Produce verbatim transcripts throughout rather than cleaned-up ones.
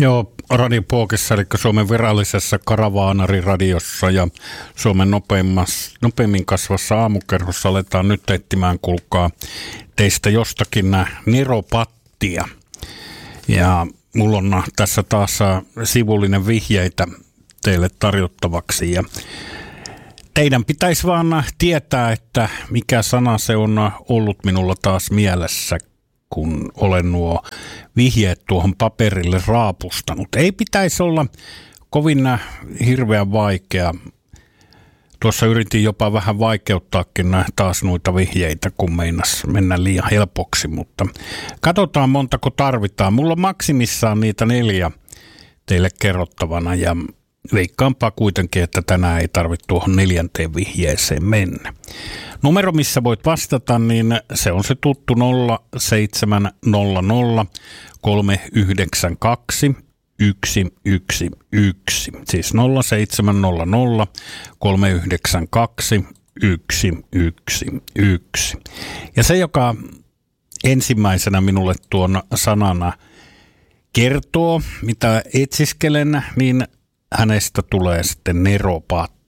Joo, Radio Puokissa, eli Suomen virallisessa Karavaanari-radiossa ja Suomen nopeimmin kasvassa aamukerhossa aletaan nyt etsimään, kuulkaa, teistä jostakin neropattia. Ja mulla on tässä taas sivullinen vihjeitä teille tarjottavaksi. Ja teidän pitäisi vaan tietää, että mikä sana se on ollut minulla taas mielessä, kun olen nuo vihjeet tuohon paperille raapustanut. Ei pitäisi olla kovin hirveän vaikea. Tuossa yritin jopa vähän vaikeuttaakin taas noita vihjeitä, kun meinas mennä liian helpoksi, mutta katsotaan montako tarvitaan. Mulla on maksimissaan niitä neljä teille kerrottavana ja veikkaanpa kuitenkin, että tänään ei tarvitse tuohon neljänteen vihjeeseen mennä. Numero, missä voit vastata, niin se on se tuttu nolla seitsemän nolla nolla kolme yhdeksän kaksi yksi yksi yksi. Siis nolla seitsemän nolla nolla kolme yhdeksän kaksi yksi yksi yksi. Ja se, joka ensimmäisenä minulle tuon sanana kertoo, mitä etsiskelen, niin hänestä tulee sitten neropatti.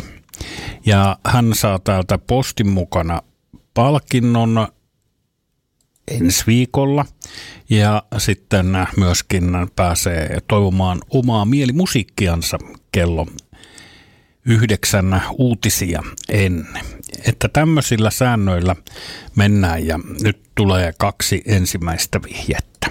Ja hän saa täältä postin mukana palkinnon ensi viikolla. Ja sitten myöskin pääsee toivomaan omaa mielimusiikkiansa kello yhdeksän uutisia ennen. Että tämmöisillä säännöillä mennään ja nyt tulee kaksi ensimmäistä vihjettä.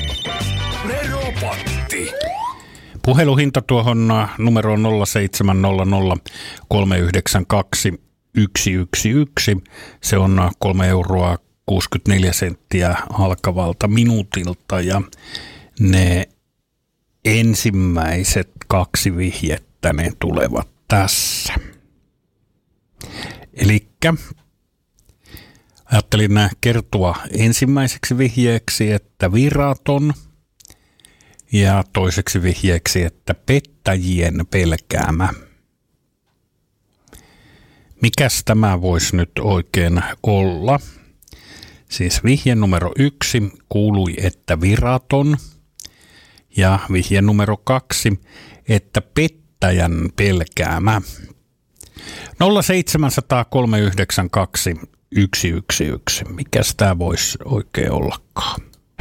Neropatti. Puheluhinta tuohon numeroon nolla seitsemän nolla nolla kolme yhdeksän kaksi yksi yksi yksi. Se on kolme euroa kuusikymmentäneljä senttiä alkavalta minuutilta ja ne ensimmäiset kaksi vihjettä ne tulevat tässä. Elikkä ajattelin kertoa ensimmäiseksi vihjeeksi, että viraton. Ja toiseksi vihjeeksi, että pettäjien pelkäämä. Mikäs tämä voisi nyt oikein olla? Siis vihje numero yksi kuului, että viraton. Ja vihje numero kaksi, että pettäjän pelkäämä. nolla seitsemän nolla nolla kolme yhdeksän kaksi yksi yksi yksi. Mikäs tämä voisi oikein ollakaan?